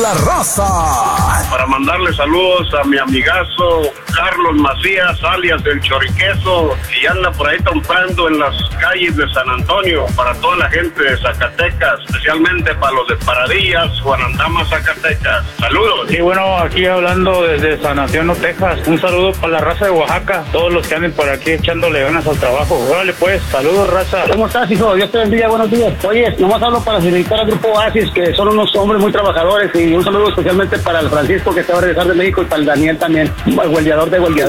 La raza. Para mandarle saludos a mi amigazo Carlos Macías, alias del Choriqueso, que anda por ahí trompando en las calles de San Antonio, para toda la gente de Zacatecas, especialmente para los de Paradillas, Juanandama, Zacatecas. Saludos. Sí, bueno, aquí hablando desde San Antonio, Texas. Un saludo para la raza de Oaxaca, todos los que anden por aquí echándole ganas al trabajo. Órale pues, saludos, raza. ¿Cómo estás, hijo? Dios te bendiga, buenos días. Oye, nomás hablo para felicitar al Grupo Oasis, que son unos hombres muy trabajadores, y un saludo especialmente para el Francisco, que se va a regresar de México, y para el Daniel también, el huelgueador de huelgueador.